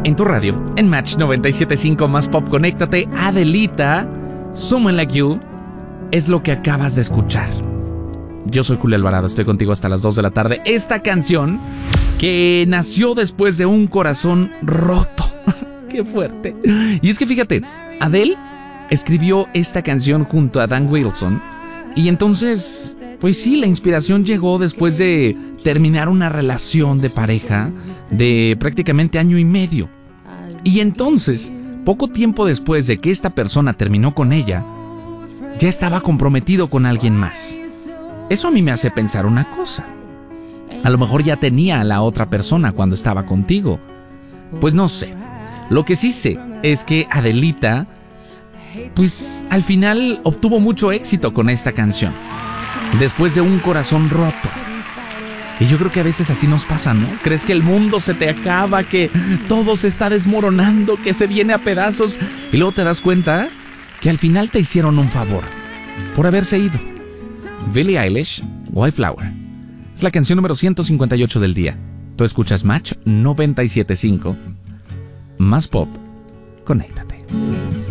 en tu radio, en Match 97.5 Más Pop. Conéctate. Adelita, Someone Like You, es lo que acabas de escuchar. Yo soy Julio Alvarado, estoy contigo hasta las 2 de la tarde. Esta canción que nació después de un corazón roto. ¡Qué fuerte! Y es que fíjate, Adele escribió esta canción junto a Dan Wilson. Y entonces, pues sí, la inspiración llegó después de terminar una relación de pareja de prácticamente año y medio. Y entonces, poco tiempo después de que esta persona terminó con ella, ya estaba comprometido con alguien más. Eso a mí me hace pensar una cosa. A lo mejor ya tenía a la otra persona cuando estaba contigo. Pues no sé. Lo que sí sé es que Adelita, pues al final obtuvo mucho éxito con esta canción, después de un corazón roto. Y yo creo que a veces así nos pasa, ¿no? Crees que el mundo se te acaba, que todo se está desmoronando, que se viene a pedazos, y luego te das cuenta que al final te hicieron un favor por haberse ido. Billie Eilish, Wildflower. Es la canción número 158 del día. Tú escuchas Match 97.5. Más Pop. Conéctate.